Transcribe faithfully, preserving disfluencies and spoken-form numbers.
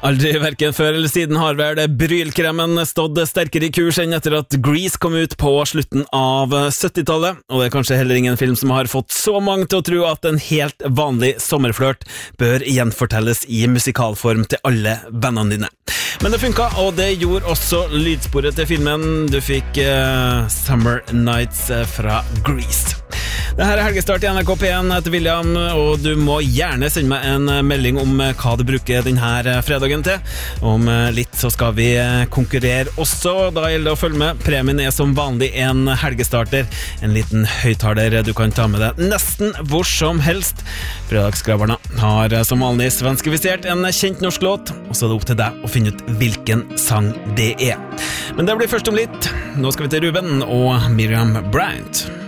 Aldri hverken før eller siden har vel brylkremen stått sterkere i kurs enn etter at Grease kom ut på slutten av syttitallet, og det er kanskje heller ingen film som har fått så mange til å tro at en helt vanlig sommerflørt bør gjenfortelles i musikalform til alle vennene dine. Men det funka, og det gjorde også lydsporet til filmen. Du fikk uh, Summer Nights fra Grease. Det her er Helgestart i N R K P en, jeg heter William, og du må gjerne sende meg en melding om hva du bruker denne fredagen til. Om litt så skal vi konkurrere også, da gjelder det å følge med. Premien er som vanlig en helgestarter, en liten høyttaler du kan ta med deg nesten hvor som helst. Fredagsskraverne har som vanlig svenskifisert en kjent norsk låt, og så er det opp til deg å finne ut hvilken sang det er. Men det blir først om litt. Nå skal vi til Ruben og Miriam Bryant.